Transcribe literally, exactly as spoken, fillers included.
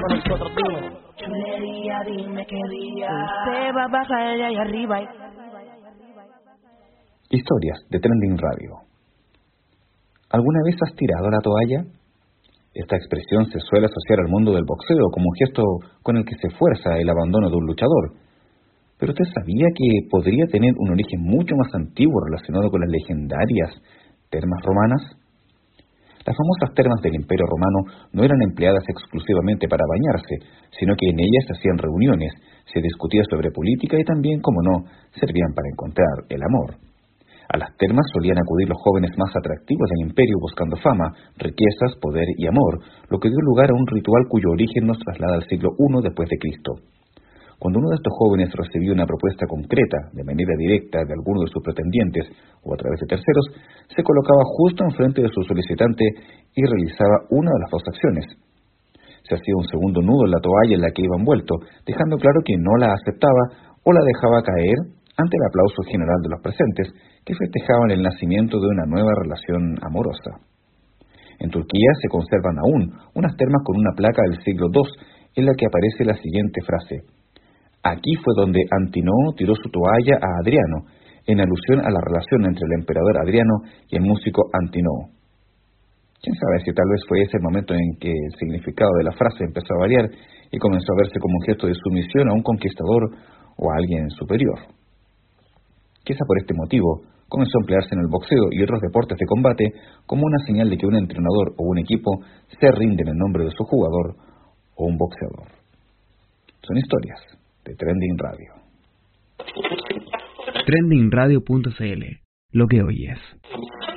con nosotros, dime. Chulería, dime qué día. Usted va a bajar de ahí arriba. Historias de Trending Radio. ¿Alguna vez has tirado la toalla? Esta expresión se suele asociar al mundo del boxeo como un gesto con el que se fuerza el abandono de un luchador. ¿Pero usted sabía que podría tener un origen mucho más antiguo relacionado con las legendarias termas romanas? Las famosas termas del Imperio Romano no eran empleadas exclusivamente para bañarse, sino que en ellas se hacían reuniones, se discutía sobre política y también, como no, servían para encontrar el amor. A las termas solían acudir los jóvenes más atractivos del imperio buscando fama, riquezas, poder y amor, lo que dio lugar a un ritual cuyo origen nos traslada al siglo primero después de Cristo. Cuando uno de estos jóvenes recibía una propuesta concreta, de manera directa de alguno de sus pretendientes o a través de terceros, se colocaba justo enfrente de su solicitante y realizaba una de las dos acciones. Se hacía un segundo nudo en la toalla en la que iba envuelto, dejando claro que no la aceptaba o la dejaba caer ante el aplauso general de los presentes, que festejaban el nacimiento de una nueva relación amorosa. En Turquía se conservan aún unas termas con una placa del siglo segundo en la que aparece la siguiente frase: aquí fue donde Antinoo tiró su toalla a Adriano, en alusión a la relación entre el emperador Adriano y el músico Antinoo. Quién sabe si tal vez fue ese el momento en que el significado de la frase empezó a variar y comenzó a verse como un gesto de sumisión a un conquistador o a alguien superior. Quizá por este motivo comenzó a emplearse en el boxeo y otros deportes de combate como una señal de que un entrenador o un equipo se rinde en el nombre de su jugador o un boxeador. Son historias de Trending Radio. trending radio punto c l. Lo que oyes.